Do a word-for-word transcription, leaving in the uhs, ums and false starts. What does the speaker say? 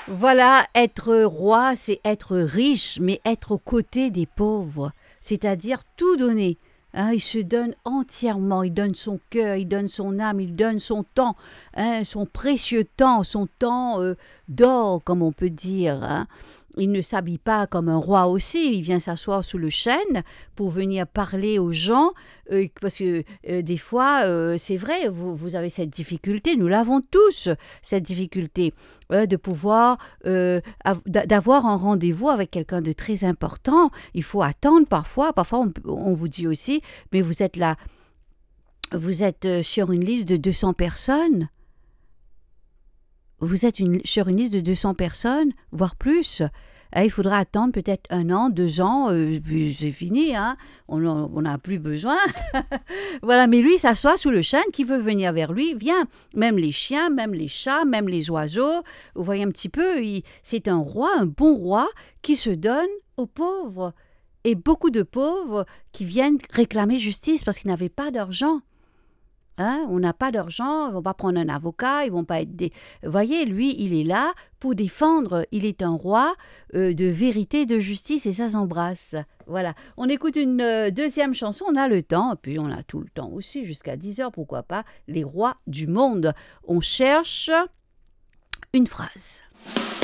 Voilà, être roi, c'est être riche, mais être aux côtés des pauvres, c'est-à-dire tout donner. Hein, il se donne entièrement, il donne son cœur, il donne son âme, il donne son temps, hein, son précieux temps, son temps euh, d'or, comme on peut dire. Hein. Il ne s'habille pas comme un roi aussi, il vient s'asseoir sous le chêne pour venir parler aux gens, euh, parce que euh, des fois, euh, c'est vrai, vous, vous avez cette difficulté, nous l'avons tous, cette difficulté euh, de pouvoir, euh, av- d'a- d'avoir un rendez-vous avec quelqu'un de très important. Il faut attendre parfois, parfois on, peut- on vous dit aussi, mais vous êtes là, vous êtes euh, sur une liste de deux cents personnes, vous êtes une- sur une liste de deux cents personnes, voire plus. Euh, il faudra attendre peut-être un an, deux ans, euh, puis c'est fini, hein? On n'a plus besoin. Voilà, mais lui, il s'assoit sous le chêne, qui veut venir vers lui, vient. Même les chiens, même les chats, même les oiseaux. Vous voyez un petit peu, il- c'est un roi, un bon roi, qui se donne aux pauvres. Et beaucoup de pauvres qui viennent réclamer justice parce qu'ils n'avaient pas d'argent. Hein, on n'a pas d'argent, ils vont pas prendre un avocat, ils vont pas être des... Vous voyez, lui, il est là pour défendre. Il est un roi euh, de vérité, de justice, et ça s'embrasse. Voilà. On écoute une euh, deuxième chanson, on a le temps, et puis on a tout le temps aussi, jusqu'à dix heures, pourquoi pas, les rois du monde. On cherche une phrase.